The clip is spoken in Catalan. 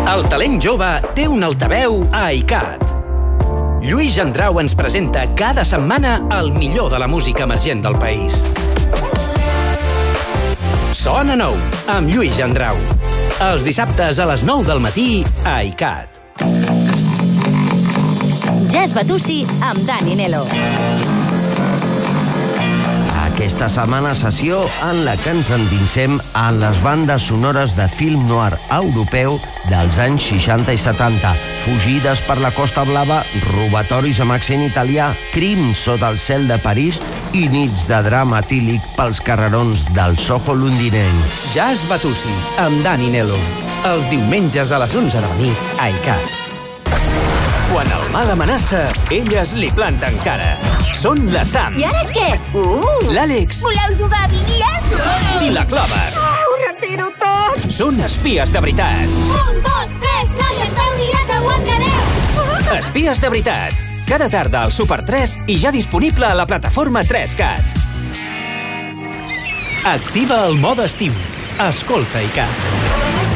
El talent jove té un altaveu a ICAT. Lluís Gendrau ens presenta cada setmana el millor de la música emergent del país. Sona nou, amb Lluís Gendrau. Els dissabtes a les 9 del matí a ICAT. Jazz Batusi amb Dani Nelo. Aquesta setmana sessió en la que ens endinsem en les bandes sonores de film noir europeu dels anys 60 i 70. Fugides per la Costa Blava, robatoris amb accent italià, crims sota el cel de París i nits de drama etílic pels carrerons del Soho londinenc. Jazz Batusi amb Dani Nelo. Els diumenges a les 11 de la nit a ICAT. Quan el mal amenaça, elles li planten cara. Són la Sam. I ara què? L'Àlex. Voleu jugar a bitlles? I la Clover. Ho retiro tot! Són espies de veritat. 1, 2, 3, noies, feu mirar que guanyareu! Espies de veritat. Cada tarda al Super 3 i ja disponible a la plataforma 3CAT. Activa el mode estiu. Escolta ICAT.